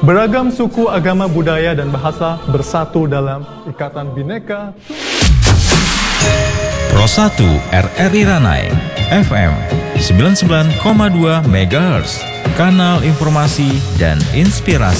Beragam suku, agama, budaya, dan bahasa bersatu dalam Ikatan Bhinneka. Pro 1 RRI Ranai FM 99,2 MHz, kanal informasi dan inspirasi.